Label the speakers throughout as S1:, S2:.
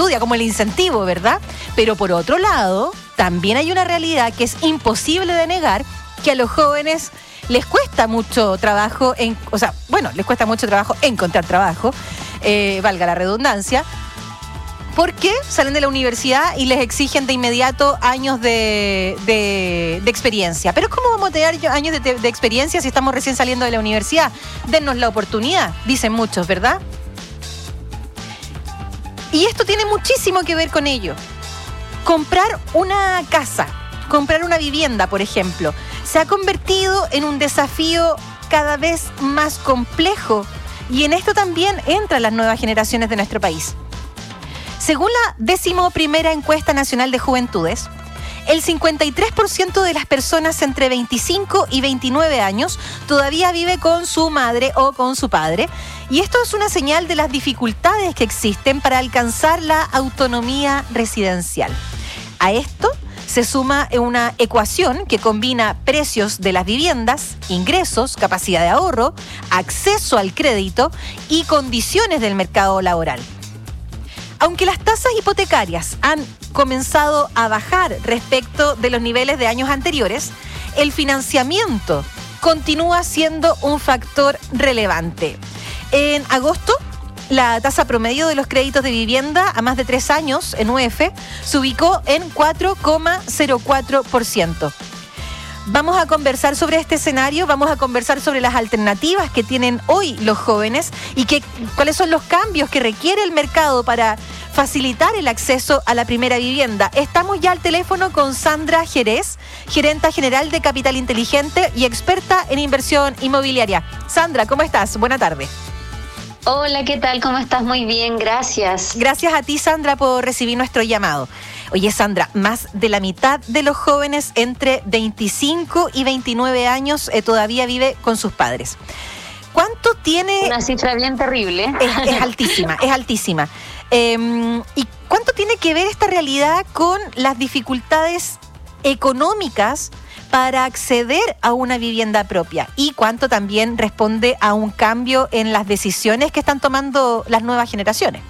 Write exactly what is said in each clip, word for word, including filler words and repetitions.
S1: estudia, como el incentivo, ¿verdad? Pero por otro lado, también hay una realidad que es imposible de negar, que a los jóvenes les cuesta mucho trabajo, en, o sea, bueno, les cuesta mucho trabajo encontrar trabajo, eh, valga la redundancia, porque salen de la universidad y les exigen de inmediato años de, de, de experiencia. Pero ¿cómo vamos a tener años de, de experiencia si estamos recién saliendo de la universidad? Dennos la oportunidad, dicen muchos, ¿verdad? Y esto tiene muchísimo que ver con ello. Comprar una casa, comprar una vivienda, por ejemplo, se ha convertido en un desafío cada vez más complejo, y en esto también entran las nuevas generaciones de nuestro país. Según la décimo primera encuesta nacional de juventudes, el cincuenta y tres por ciento de las personas entre veinticinco y veintinueve años todavía vive con su madre o con su padre, y esto es una señal de las dificultades que existen para alcanzar la autonomía residencial. A esto se suma una ecuación que combina precios de las viviendas, ingresos, capacidad de ahorro, acceso al crédito y condiciones del mercado laboral. Aunque las tasas hipotecarias han comenzado a bajar respecto de los niveles de años anteriores, el financiamiento continúa siendo un factor relevante. En agosto, la tasa promedio de los créditos de vivienda a más de tres años en U E F se ubicó en cuatro coma cero cuatro por ciento. Vamos a conversar sobre este escenario, vamos a conversar sobre las alternativas que tienen hoy los jóvenes y que, cuáles son los cambios que requiere el mercado para facilitar el acceso a la primera vivienda. Estamos ya al teléfono con Sandra Jerez, gerenta general de Capital Inteligente y experta en inversión inmobiliaria. Sandra, ¿cómo estás? Buena tarde.
S2: Hola, ¿qué tal? ¿Cómo estás? Muy bien, gracias.
S1: Gracias a ti, Sandra, por recibir nuestro llamado. Oye, Sandra, más de la mitad de los jóvenes entre veinticinco y veintinueve años eh, todavía vive con sus padres. ¿Cuánto tiene...?
S2: Una cifra bien terrible.
S1: Es, es altísima, es altísima. Eh, ¿Y cuánto tiene que ver esta realidad con las dificultades económicas para acceder a una vivienda propia? ¿Y cuánto también responde a un cambio en las decisiones que están tomando las nuevas generaciones?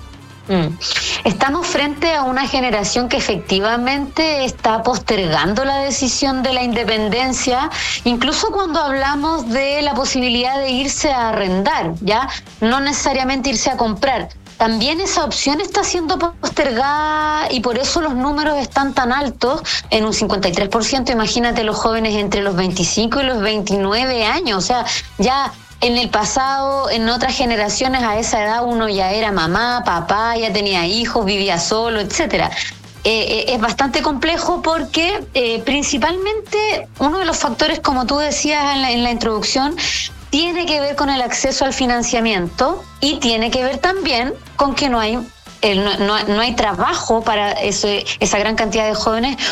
S2: Mm. Estamos frente a una generación que efectivamente está postergando la decisión de la independencia, incluso cuando hablamos de la posibilidad de irse a arrendar, ¿ya? No necesariamente irse a comprar. También esa opción está siendo postergada y por eso los números están tan altos, en un cincuenta y tres por ciento. Imagínate los jóvenes entre los veinticinco y los veintinueve años, o sea, ya en el pasado, en otras generaciones, a esa edad uno ya era mamá, papá, ya tenía hijos, vivía solo, etcétera. Eh, eh, es bastante complejo porque eh, principalmente uno de los factores, como tú decías en la, en la introducción, tiene que ver con el acceso al financiamiento y tiene que ver también con que no hay El, no, no, no hay trabajo para ese, esa gran cantidad de jóvenes